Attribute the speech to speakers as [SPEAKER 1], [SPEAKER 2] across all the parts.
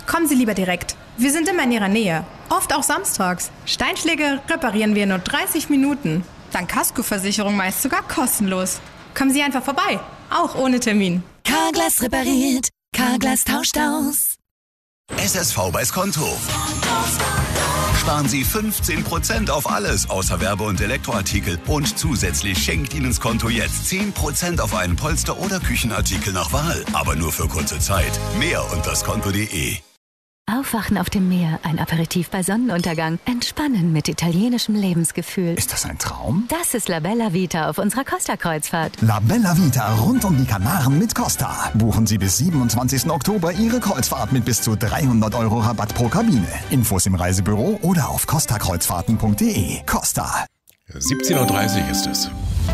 [SPEAKER 1] Kommen Sie lieber direkt. Wir sind immer in Ihrer Nähe. Oft auch samstags. Steinschläge reparieren wir in nur 30 Minuten. Dank Kaskoversicherung meist sogar kostenlos. Kommen Sie einfach vorbei. Auch ohne Termin.
[SPEAKER 2] Carglass repariert. Carglass tauscht aus.
[SPEAKER 3] SSV bei's Konto. Sparen Sie 15% auf alles außer Werbe- und Elektroartikel. Und zusätzlich schenkt Ihnen das Konto jetzt 10% auf einen Polster- oder Küchenartikel nach Wahl. Aber nur für kurze Zeit. Mehr unter daskonto.de.
[SPEAKER 4] Aufwachen auf dem Meer, ein Aperitif bei Sonnenuntergang, entspannen mit italienischem Lebensgefühl.
[SPEAKER 5] Ist das ein Traum?
[SPEAKER 4] Das ist La Bella Vita auf unserer Costa-Kreuzfahrt.
[SPEAKER 5] La Bella Vita rund um die Kanaren mit Costa. Buchen Sie bis 27. Oktober Ihre Kreuzfahrt mit bis zu 300 € Rabatt pro Kabine. Infos im Reisebüro oder auf costakreuzfahrten.de. Costa.
[SPEAKER 6] 17:30 Uhr ist es.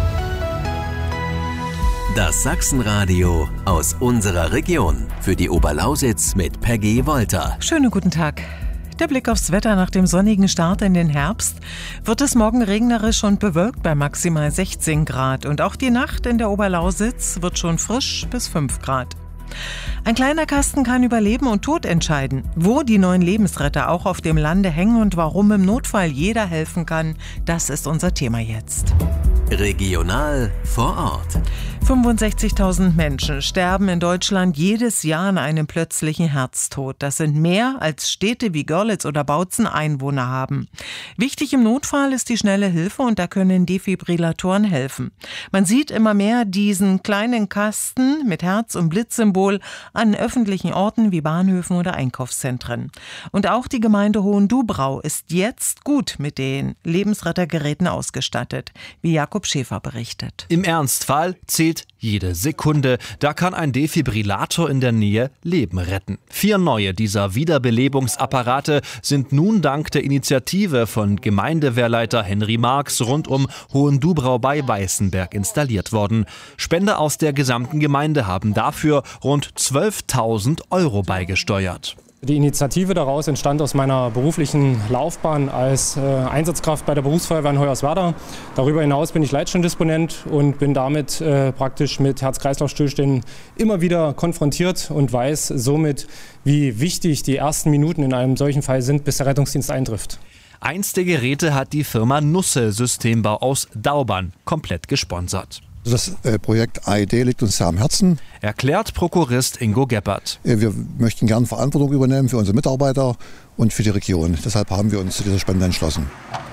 [SPEAKER 7] Das Sachsenradio aus unserer Region. Für die Oberlausitz mit Peggy Wolter.
[SPEAKER 8] Schönen guten Tag. Der Blick aufs Wetter nach dem sonnigen Start in den Herbst. Wird es morgen regnerisch und bewölkt bei maximal 16 Grad. Und auch die Nacht in der Oberlausitz wird schon frisch bis 5 Grad. Ein kleiner Kasten kann über Leben und Tod entscheiden. Wo die neuen Lebensretter auch auf dem Lande hängen und warum im Notfall jeder helfen kann, das ist unser Thema jetzt.
[SPEAKER 7] Regional vor Ort.
[SPEAKER 8] 65.000 Menschen sterben in Deutschland jedes Jahr an einem plötzlichen Herztod. Das sind mehr, als Städte wie Görlitz oder Bautzen Einwohner haben. Wichtig im Notfall ist die schnelle Hilfe und da können Defibrillatoren helfen. Man sieht immer mehr diesen kleinen Kasten mit Herz- und Blitzsymbol an öffentlichen Orten wie Bahnhöfen oder Einkaufszentren. Und auch die Gemeinde Hohendubrau ist jetzt gut mit den Lebensrettergeräten ausgestattet, wie Jakob Schäfer berichtet.
[SPEAKER 9] Im Ernstfall zählt jede Sekunde. Da kann ein Defibrillator in der Nähe Leben retten. 4 neue dieser Wiederbelebungsapparate sind nun dank der Initiative von Gemeindewehrleiter Henry Marx rund um Hohendubrau bei Weißenberg installiert worden. Spender aus der gesamten Gemeinde haben dafür rund 12.000 € beigesteuert.
[SPEAKER 10] Die Initiative daraus entstand aus meiner beruflichen Laufbahn als Einsatzkraft bei der Berufsfeuerwehr in Hoyerswerda. Darüber hinaus bin ich Leitstellendisponent und bin damit praktisch mit Herz-Kreislauf-Stillständen immer wieder konfrontiert und weiß somit, wie wichtig die ersten Minuten in einem solchen Fall sind, bis der Rettungsdienst eintrifft.
[SPEAKER 9] Eins der Geräte hat die Firma Nusse Systembau aus Daubern komplett gesponsert.
[SPEAKER 11] Das Projekt AED liegt uns sehr am Herzen.
[SPEAKER 9] Erklärt Prokurist Ingo Geppert.
[SPEAKER 11] Wir möchten gerne Verantwortung übernehmen für unsere Mitarbeiter und für die Region. Deshalb haben wir uns zu dieser Spende entschlossen.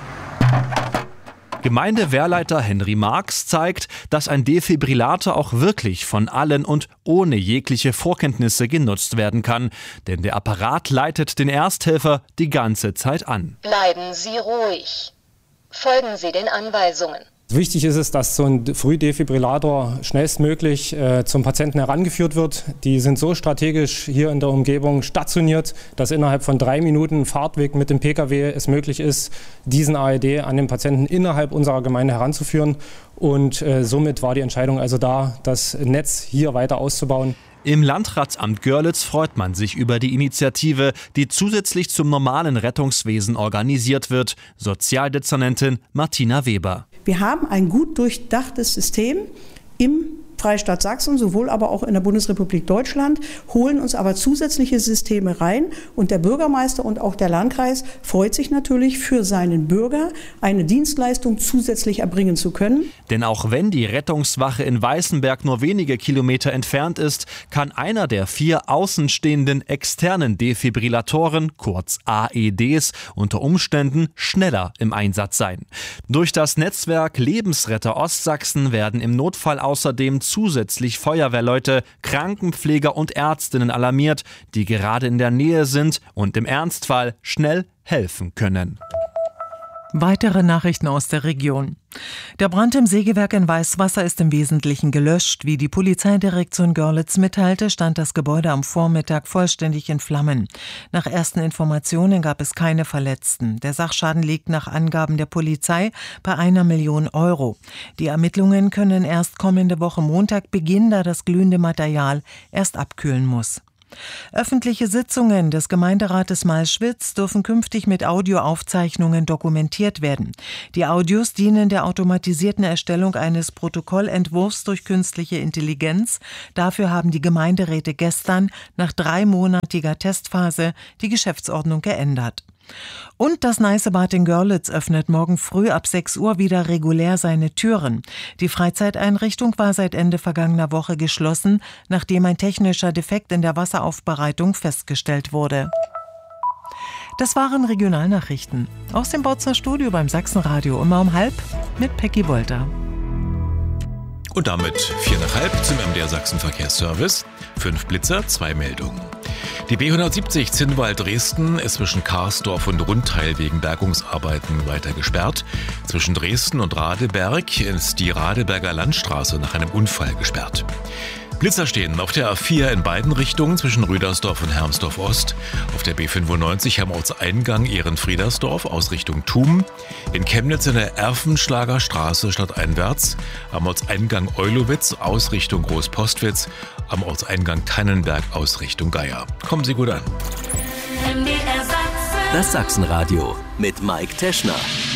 [SPEAKER 9] Gemeindewehrleiter Henry Marx zeigt, dass ein Defibrillator auch wirklich von allen und ohne jegliche Vorkenntnisse genutzt werden kann. Denn der Apparat leitet den Ersthelfer die ganze Zeit an.
[SPEAKER 12] Bleiben Sie ruhig. Folgen Sie den Anweisungen.
[SPEAKER 10] Wichtig ist es, dass so ein Frühdefibrillator schnellstmöglich zum Patienten herangeführt wird. Die sind so strategisch hier in der Umgebung stationiert, dass innerhalb von 3 Minuten Fahrtweg mit dem Pkw es möglich ist, diesen AED an den Patienten innerhalb unserer Gemeinde heranzuführen. Und somit war die Entscheidung also da, das Netz hier weiter auszubauen.
[SPEAKER 9] Im Landratsamt Görlitz freut man sich über die Initiative, die zusätzlich zum normalen Rettungswesen organisiert wird. Sozialdezernentin Martina Weber.
[SPEAKER 13] Wir haben ein gut durchdachtes System im Freistaat Sachsen, sowohl aber auch in der Bundesrepublik Deutschland, holen uns aber zusätzliche Systeme rein. Und der Bürgermeister und auch der Landkreis freut sich natürlich für seinen Bürger, eine Dienstleistung zusätzlich erbringen zu können.
[SPEAKER 9] Denn auch wenn die Rettungswache in Weißenberg nur wenige Kilometer entfernt ist, kann einer der 4 außenstehenden externen Defibrillatoren, kurz AEDs, unter Umständen schneller im Einsatz sein. Durch das Netzwerk Lebensretter Ostsachsen werden im Notfall außerdem zusätzlich Feuerwehrleute, Krankenpfleger und Ärztinnen alarmiert, die gerade in der Nähe sind und im Ernstfall schnell helfen können.
[SPEAKER 8] Weitere Nachrichten aus der Region. Der Brand im Sägewerk in Weißwasser ist im Wesentlichen gelöscht. Wie die Polizeidirektion Görlitz mitteilte, stand das Gebäude am Vormittag vollständig in Flammen. Nach ersten Informationen gab es keine Verletzten. Der Sachschaden liegt nach Angaben der Polizei bei 1 Million €. Die Ermittlungen können erst kommende Woche Montag beginnen, da das glühende Material erst abkühlen muss. Öffentliche Sitzungen des Gemeinderates Malschwitz dürfen künftig mit Audioaufzeichnungen dokumentiert werden. Die Audios dienen der automatisierten Erstellung eines Protokollentwurfs durch künstliche Intelligenz. Dafür haben die Gemeinderäte gestern nach 3-monatiger Testphase die Geschäftsordnung geändert. Und das Neißebad in Görlitz öffnet morgen früh ab 6 Uhr wieder regulär seine Türen. Die Freizeiteinrichtung war seit Ende vergangener Woche geschlossen, nachdem ein technischer Defekt in der Wasseraufbereitung festgestellt wurde. Das waren Regionalnachrichten aus dem Bautzner Studio beim Sachsenradio um 4:30 mit Peggy Wolter.
[SPEAKER 6] Und damit 4:05 zum MDR Sachsen Verkehrsservice. 5 Blitzer, 2 Meldungen. Die B170 Zinnwald-Dresden ist zwischen Karsdorf und Rundteil wegen Bergungsarbeiten weiter gesperrt. Zwischen Dresden und Radeberg ist die Radeberger Landstraße nach einem Unfall gesperrt. Blitzer stehen auf der A4 in beiden Richtungen zwischen Rüdersdorf und Hermsdorf Ost, auf der B95 am Ortseingang Ehrenfriedersdorf aus Richtung Thum, in Chemnitz in der Erfenschlager Straße stadteinwärts, am Ortseingang Eulowitz aus Richtung Großpostwitz, am Ortseingang Tannenberg aus Richtung Geier. Kommen Sie gut an.
[SPEAKER 7] Das Sachsenradio mit Mike Teschner.